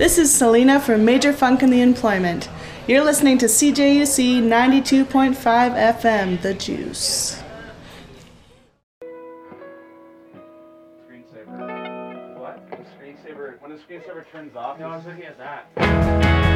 This is Selena from Major Funk in the Employment. You're listening to CJUC 92.5 FM, The Juice. Screensaver. What? The screensaver. When the screensaver turns off. No, I was looking at that.